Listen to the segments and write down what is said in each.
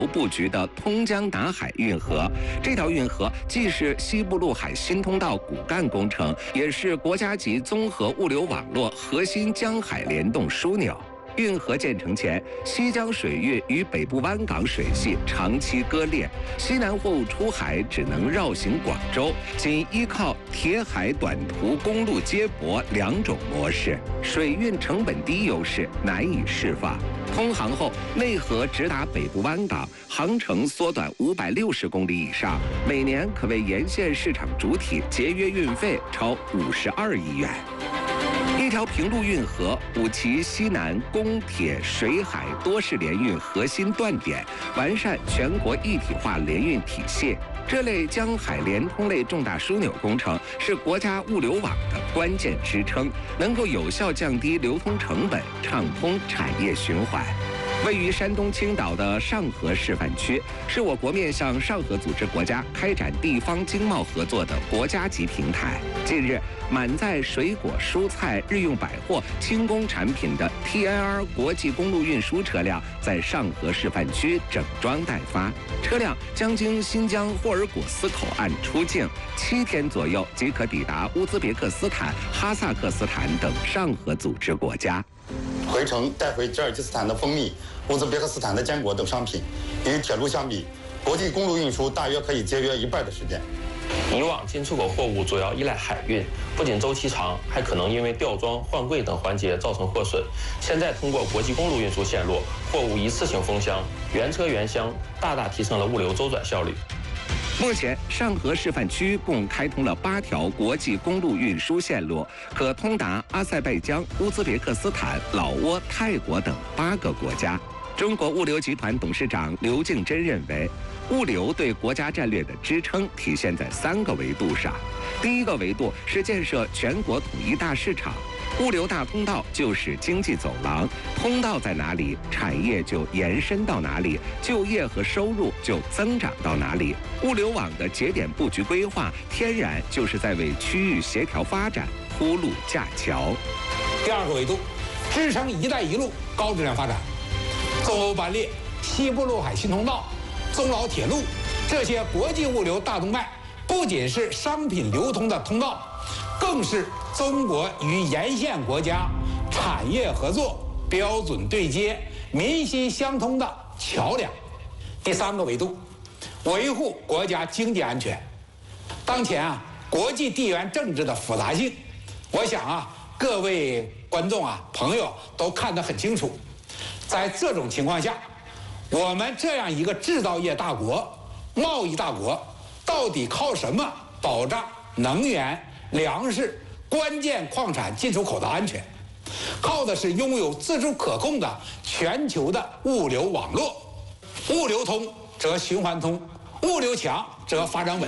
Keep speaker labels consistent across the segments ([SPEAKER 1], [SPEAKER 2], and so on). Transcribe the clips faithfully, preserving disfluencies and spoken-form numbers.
[SPEAKER 1] 布局的通江达海运河。这条运河既是西部陆海新通道骨干工程，也是国家级综合物流网络核心江海联动枢纽。运河建成前，西江水域与北部湾港水系长期割裂，西南货物出海只能绕行广州，仅依靠铁海短途公路接驳两种模式，水运成本低优势难以释放。通航后，内河直达北部湾港，航程缩短五百六十公里以上，每年可为沿线市场主体节约运费超五十二亿元。一条平陆运河补齐西南公铁水海多式联运核心断点，完善全国一体化联运体系。这类江海联通类重大枢纽工程是国家物流网的关键支撑，能够有效降低流通成本，畅通产业循环。位于山东青岛的上合示范区，是我国面向上合组织国家开展地方经贸合作的国家级平台。近日，满载水果、蔬菜、日用百货、轻工产品的 T I R 国际公路运输车辆在上合示范区整装待发。车辆将经新疆霍尔果斯口岸出境，七天左右即可抵达乌兹别克斯坦、哈萨克斯坦等上合组织国家。
[SPEAKER 2] 回程带回吉尔吉斯坦的蜂蜜、乌兹别克斯坦的坚果等商品，与铁路相比，国际公路运输大约可以节约一半的时间。
[SPEAKER 3] 以往进出口货物主要依赖海运，不仅周期长，还可能因为吊装、换柜等环节造成货损。现在通过国际公路运输线路，货物一次性封箱，原车原箱，大大提升了物流周转效率。
[SPEAKER 1] 目前，上合示范区共开通了八条国际公路运输线路，可通达阿塞拜疆、乌兹别克斯坦、老挝、泰国等八个国家。中国物流集团董事长刘敬珍认为，物流对国家战略的支撑体现在三个维度上。第一个维度是建设全国统一大市场。物流大通道就是经济走廊，通道在哪里，产业就延伸到哪里，就业和收入就增长到哪里。物流网的节点布局规划，天然就是在为区域协调发展铺路架桥。
[SPEAKER 4] 第二个维度，支撑“一带一路”高质量发展。中欧班列、西部陆海新通道、中老铁路这些国际物流大动脉，不仅是商品流通的通道，更是中国与沿线国家产业合作、标准对接、民心相通的桥梁。第三个维度，维护国家经济安全。当前啊，国际地缘政治的复杂性，我想啊，各位观众啊、朋友都看得很清楚。在这种情况下，我们这样一个制造业大国、贸易大国，到底靠什么保障能源、粮食、关键矿产进出口的安全？靠的是拥有自主可控的全球的物流网络。物流通则循环通，物流强则发展稳。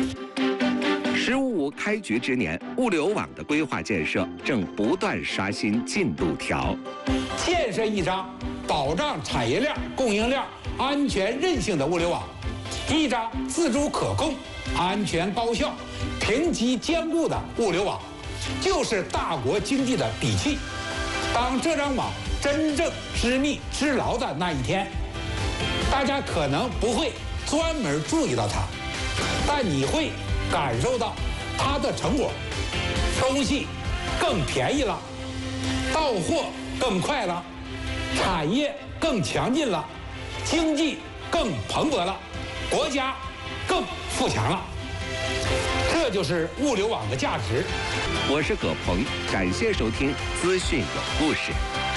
[SPEAKER 1] “十五五”开局之年，物流网的规划建设正不断刷新进度条，
[SPEAKER 4] 建设一张保障产业链、供应链安全韧性的物流网，一张自主可控、安全高效、评级坚固的物流网，就是大国经济的底气。当这张网真正织密织牢的那一天，大家可能不会专门注意到它，但你会感受到它的成果。东西更便宜了，到货更快了，产业更强劲了，经济更蓬勃了，国家更富强了。这就是物流网的价值。
[SPEAKER 1] 我是葛鹏，感谢收听资讯有故事。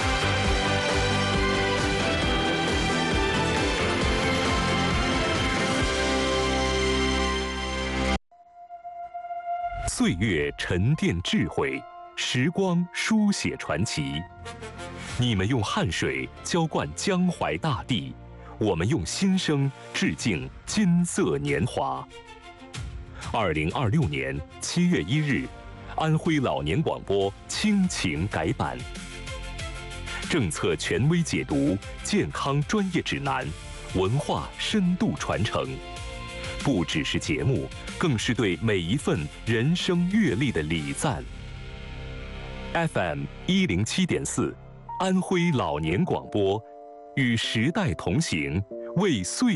[SPEAKER 5] 岁月沉淀智慧，时光书写传奇。你们用汗水浇灌江淮大地，我们用心声致敬金色年华。二零二六年七月一日，安徽老年广播亲情改版，政策权威解读，健康专业指南，文化深度传承。不只是节目，更是对每一份人生阅历的礼赞。F M 一零七点四，安徽老年广播，与时代同行， 为岁